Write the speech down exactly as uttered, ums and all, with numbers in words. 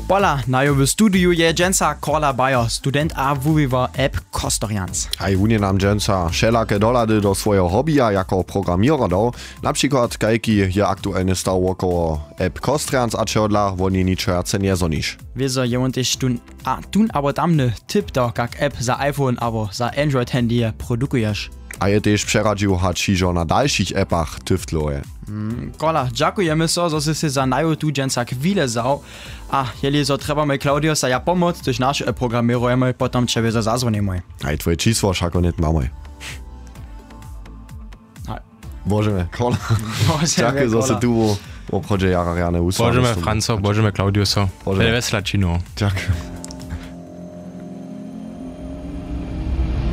Pola, na jo w studiu je dżęca Korla Bayer, student a wuwiwa app Kostorians. Hej, wunie nam dżęca wszelakie dolady do swojego hobbya jako programmira dał. Na przykład kajki je aktualny stał około app Kostorians, a ciodla woni niczerce nie zonisz. Wieso je on też tun, a tun aber tamny tip do, jak app za iPhone aber za Android handy produkujesz. A je też przeradził hačižo na dalszych appach tyftloje. Mm, Kola, dziękujemy so, że si za najo tu dżęca chwilę zał, a jeli so trebamy Klaudio sa ja pomoc, tož naše app programirujemy, potom ciebie za zazwonimy. Hej, twoje číslo šako net mamy. Božeme, Kola. Dziękuję, że si tu w obchodzie jara rane usłali. Božeme, Franco, božeme, Klaudio so. Božeme. Veslačino. Dziękuję.